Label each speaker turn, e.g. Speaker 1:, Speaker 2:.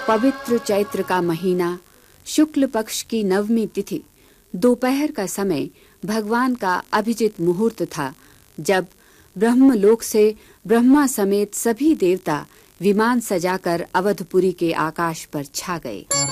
Speaker 1: पवित्र चैत्र का महीना, शुक्ल पक्ष की नवमी तिथि, दोपहर का समय भगवान का अभिजित मुहूर्त था, जब ब्रह्मलोक से ब्रह्मा समेत सभी देवता विमान सजाकर अवधपुरी के आकाश पर छा गए।